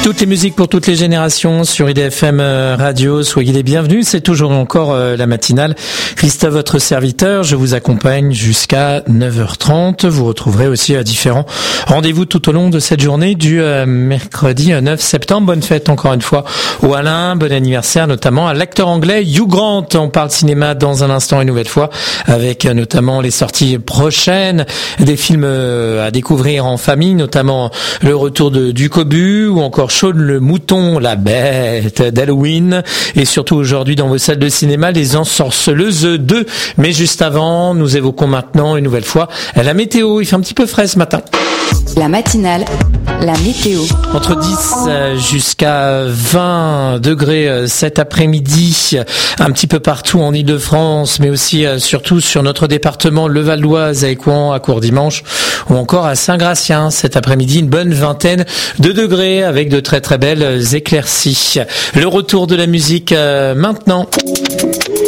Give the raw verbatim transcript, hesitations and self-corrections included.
Toutes les musiques pour toutes les générations sur I D F M Radio. Soyez les bienvenus. C'est toujours encore euh, la matinale. Christophe, votre serviteur. Je vous accompagne jusqu'à neuf heures trente. Vous retrouverez aussi à différents rendez-vous tout au long de cette journée du euh, mercredi neuf septembre. Bonne fête encore une fois au Alain. Bon anniversaire notamment à l'acteur anglais Hugh Grant. On parle cinéma dans un instant une nouvelle fois avec euh, notamment les sorties prochaines des films euh, à découvrir en famille, notamment le retour de du Cobu ou encore Shaun le mouton, la bête d'Halloween, et surtout aujourd'hui dans vos salles de cinéma, Les Ensorceleuses deux. Mais juste avant, nous évoquons maintenant une nouvelle fois la météo. Il fait un petit peu frais ce matin. La matinale, la météo. Entre dix jusqu'à vingt degrés cet après-midi, un petit peu partout en Île-de-France, mais aussi surtout sur notre département, le Val d'Oise, à Écouen, à Courdimanche, ou encore à Saint-Gratien. Cet après-midi, une bonne vingtaine de degrés avec de très très belles éclaircies. Le retour de la musique euh, maintenant.